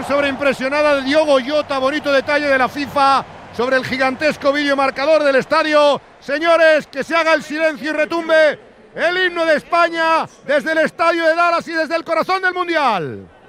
sobreimpresionada de Diogo Jota, bonito detalle de la FIFA sobre el gigantesco videomarcador del estadio. Señores, que se haga el silencio y retumbe el himno de España desde el estadio de Dallas y desde el corazón del Mundial.